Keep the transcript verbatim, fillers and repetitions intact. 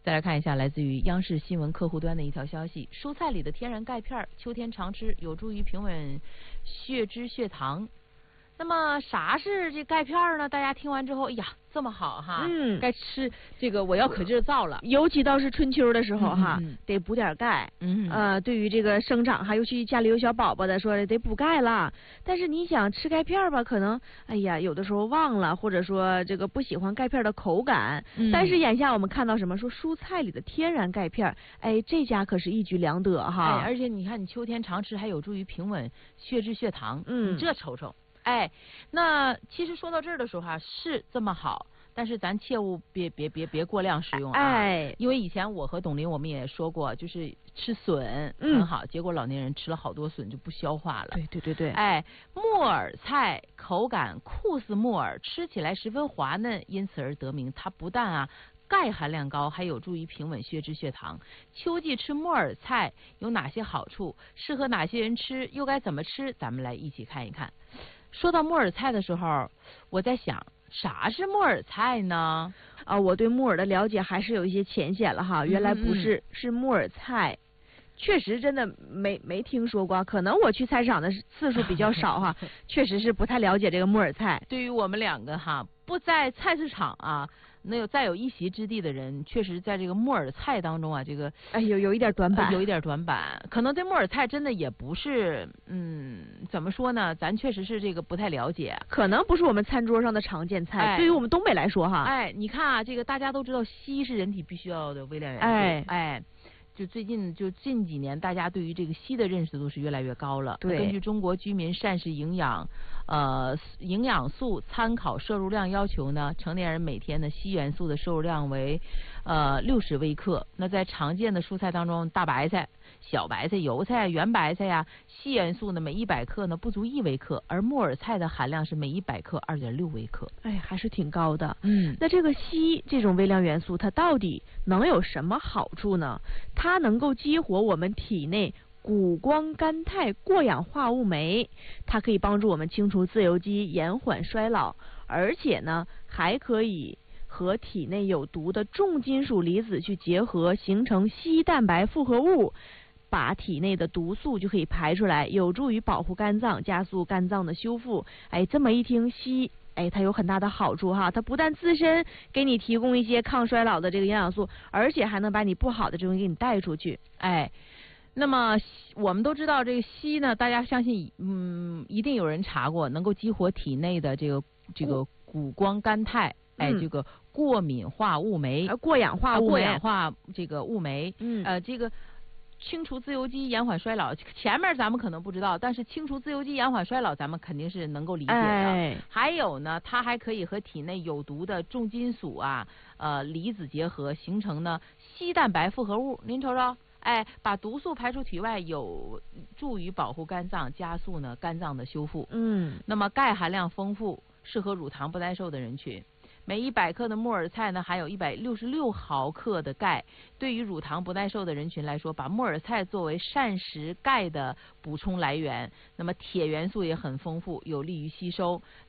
再来看一下来自于央视新闻客户端的一条消息：蔬菜里的天然钙片，秋天常吃，有助于平稳血脂血糖。那么啥是这钙片呢？大家听完之后，哎呀，这么好哈， 嗯， 该吃这个，我要可劲儿造了。 尤其到是春秋的时候哈， 嗯嗯、 得补点钙。 嗯， 呃，对于这个生长哈，尤其家里有小宝宝的，说得补钙了。但是你想吃钙片吧，可能哎呀，有的时候忘了，或者说这个不喜欢钙片的口感。嗯、但是眼下我们看到什么？说蔬菜里的天然钙片，哎，这家可是一举两得哈。 哎，而且你看，你秋天常吃，还有助于平稳血脂血糖。 嗯， 你这瞅瞅。哎，那其实说到这儿的时候哈、啊，是这么好，但是咱切勿别别别别过量食用啊。 哎， 因为以前我和董玲我们也说过，就是吃笋很好，嗯、结果老年人吃了好多笋就不消化了。 对对对对。 哎，木耳菜口感酷似木耳，吃起来十分滑嫩，因此而得名。它不但啊钙含量高，还有助于平稳血脂血糖。秋季吃木耳菜有哪些好处？适合哪些人吃？又该怎么吃？咱们来一起看一看。说到木耳菜的时候，我在想，啥是木耳菜呢？ 啊，我对木耳的了解还是有一些浅显了哈。原来不是， 嗯、 是木耳菜，确实真的没没听说过。可能我去菜市场的次数比较少哈，确实是不太了解这个木耳菜。 对于我们两个哈，不在菜市场啊，能有再有一席之地的人，确实在这个木耳菜当中啊，这个哎有有一点短板、 呃，有一点短板。可能对木耳菜真的也不是，嗯，怎么说呢？咱确实是这个不太了解， 可能不是我们餐桌上的常见菜。哎、对于我们东北来说哈， 哎，你看啊，这个大家都知道，硒是人体必须要的微量元素， 哎哎。就最近就近几年，大家对于这个硒的认识度是越来越高了。 对， 根据中国居民膳食营养，呃，营养素参考摄入量要求呢，成年人每天的硒元素的摄入量为，呃，六十微克。那在常见的蔬菜当中，大白菜、小白菜、油菜、圆白菜呀，硒元素呢每一百克呢不足一微克，而木耳菜的含量是每一百克二点六微克。 哎，还是挺高的。 嗯， 那这个硒这种微量元素，它到底能有什么好处呢？它能够激活我们体内谷胱甘肽过氧化物酶，它可以帮助我们清除自由基，延缓衰老，而且呢，还可以和体内有毒的重金属离子去结合，形成硒蛋白复合物，把体内的毒素就可以排出来，有助于保护肝脏，加速肝脏的修复。哎，这么一听，硒哎，它有很大的好处哈，它不但自身给你提供一些抗衰老的这个营养素，而且还能把你不好的这种给你带出去。 哎，那么我们都知道这个硒呢，大家相信，嗯，一定有人查过，能够激活体内的这个这个谷胱甘肽，哎， 嗯、 这个过敏化物酶， 呃，过氧化物酶， 过氧化这个物酶， 嗯， 呃，这个。清除自由基，延缓衰老，前面咱们可能不知道，但是清除自由基，延缓衰老，咱们肯定是能够理解的。 哎、 还有呢，它还可以和体内有毒的重金属啊，呃，离子结合，形成呢硒蛋白复合物。您瞅瞅，哎，把毒素排出体外，有助于保护肝脏，加速呢肝脏的修复。 嗯， 那么钙含量丰富，适合乳糖不耐受的人群。每一百克的木耳菜呢，含有一百六十六毫克的钙。对于乳糖不耐受的人群来说，把木耳菜作为膳食钙的补充来源。那么铁元素也很丰富，有利于吸收。